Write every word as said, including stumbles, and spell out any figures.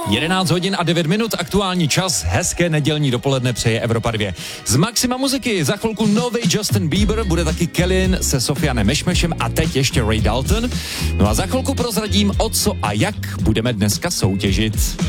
jedenáct hodin a devět minut, aktuální čas, hezké nedělní dopoledne přeje Evropa dva. Z Maxima muziky za chvilku nový Justin Bieber, bude taky Kellyn se Sofianem Mešmešem a teď ještě Ray Dalton. No a za chvilku prozradím, o co a jak budeme dneska soutěžit.